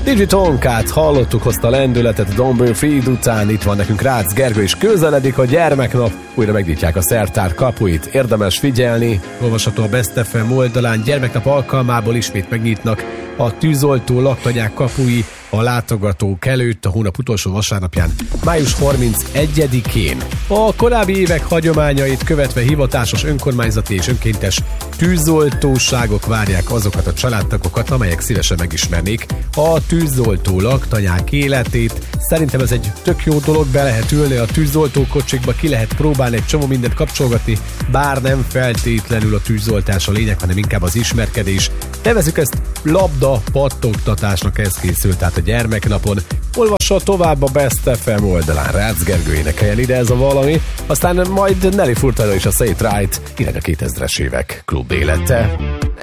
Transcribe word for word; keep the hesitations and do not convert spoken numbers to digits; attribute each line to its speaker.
Speaker 1: Digitonkát hallottuk, hozta a lendületet a Don't Feed után. Itt van nekünk Rácz Gergő, és közeledik a gyermeknap. Újra megnyitják a szertár kapuit, érdemes figyelni. Olvasható a Best ef em oldalán, gyermeknap alkalmából ismét megnyitnak a tűzoltó laktanyák kapui a látogatók előtt a hónap utolsó vasárnapján, május harmincegyedikén. A korábbi évek hagyományait követve hivatásos önkormányzati és önkéntes tűzoltóságok várják azokat a családtagokat, amelyek szívesen megismernék a tűzoltó laktanyák életét. Szerintem ez egy tök jó dolog, be lehet ülni a tűzoltókocsikba, ki lehet próbálni egy csomó mindent kapcsolgatni, bár nem feltétlenül a tűzoltás a lényeg, hanem inkább az ismerkedés. Nevezzük ezt labda pattogtatásnak, ez készült tehát a gyermeknapon. Olvassa tovább a Best ef em oldalán, Rácz Gergő énekeljen ide ez a valami, aztán majd Nelly Furtado és a Say It Right, irány a kétezres évek klub élete.